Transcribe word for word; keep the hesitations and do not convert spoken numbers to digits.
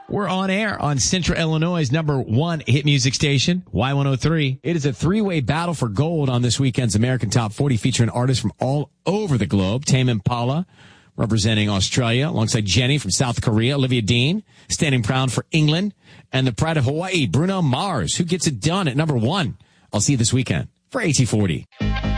We're on air on Central Illinois' number one hit music station, Y one oh three. It is a three-way battle for gold on this weekend's American Top forty, featuring artists from all over the globe. Tame Impala, representing Australia, alongside Jenny from South Korea, Olivia Dean, standing proud for England, and the pride of Hawaii, Bruno Mars. Who gets it done at number one? I'll see you this weekend for A T forty.